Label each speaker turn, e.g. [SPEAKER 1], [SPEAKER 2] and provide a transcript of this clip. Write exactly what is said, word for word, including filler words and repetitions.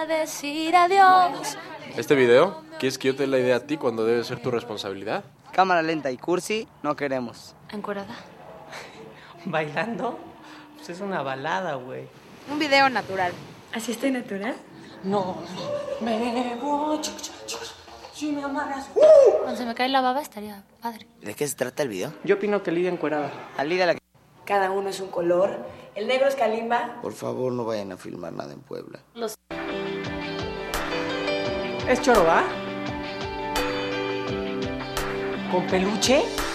[SPEAKER 1] decir adiós.
[SPEAKER 2] ¿Este video? ¿Quieres que yo te dé la idea a ti cuando debe ser tu responsabilidad?
[SPEAKER 3] Cámara lenta y cursi, no queremos.
[SPEAKER 1] ¿Encuerada?
[SPEAKER 4] ¿Bailando? Pues es una balada, güey.
[SPEAKER 5] Un video natural.
[SPEAKER 1] ¿Así estoy natural?
[SPEAKER 4] No, me voy, si me amarras. ¡Uh!
[SPEAKER 1] Cuando se me cae la baba estaría padre.
[SPEAKER 3] ¿De qué se trata el video?
[SPEAKER 4] Yo opino que Lidia encuerada.
[SPEAKER 3] A Lidia la...
[SPEAKER 6] Cada uno es un color. El negro es Kalimba.
[SPEAKER 7] Por favor, no vayan a filmar nada en Puebla.
[SPEAKER 1] Los...
[SPEAKER 4] ¿Es choro, va? ¿Con peluche?